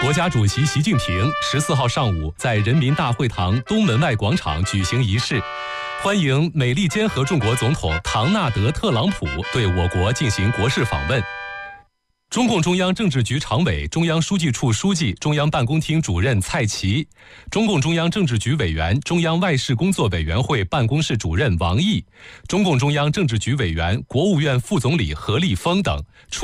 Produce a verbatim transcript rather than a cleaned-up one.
国家主席习近平十四号上午在人民大会堂东门外广场举行仪式，欢迎美利坚合众国总统唐纳德·特朗普对我国进行国事访问。中共中央政治局常委、中央书记处书记、中央办公厅主任蔡奇，中共中央政治局委员、中央外事工作委员会办公室主任王毅，中共中央政治局委员、国务院副总理何立峰等出